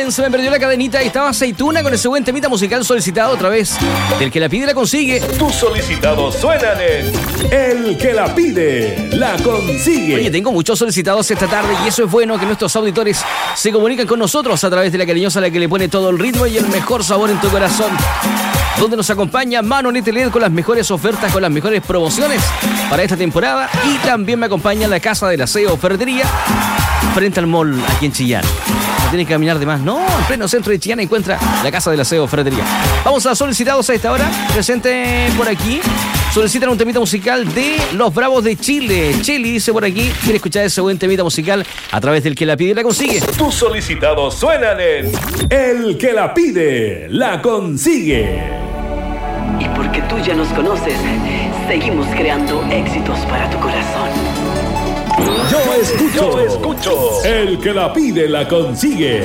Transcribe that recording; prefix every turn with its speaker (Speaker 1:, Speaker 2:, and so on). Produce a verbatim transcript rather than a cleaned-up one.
Speaker 1: en Se Me Perdió la Cadenita y estaba Aceituna con ese buen temita musical solicitado otra vez. Del que la pide la consigue.
Speaker 2: Tus solicitados suenan en El que la pide la consigue.
Speaker 1: Oye, tengo muchos solicitados esta tarde y eso es bueno, que nuestros auditores se comunican con nosotros a través de la cariñosa, la que le pone todo el ritmo y el mejor sabor en tu corazón. Donde nos acompaña Manolete L E D con las mejores ofertas, con las mejores promociones para esta temporada. Y también me acompaña la Casa del Aseo Ferretería, frente al mall aquí en Chillán. No tiene que caminar de más, no, en pleno centro de Chillán encuentra la Casa del Aseo Ferretería. Vamos a solicitados a esta hora, presente por aquí. Solicitan un temita musical de Los Bravos de Chile. Chili dice por aquí, quiere escuchar ese buen temita musical a través del que la pide y la consigue.
Speaker 2: Tus solicitados suenan en El que la pide la consigue.
Speaker 3: Y porque tú ya nos conoces, seguimos creando éxitos para tu corazón.
Speaker 2: Yo escucho, yo escucho. El que la pide la consigue.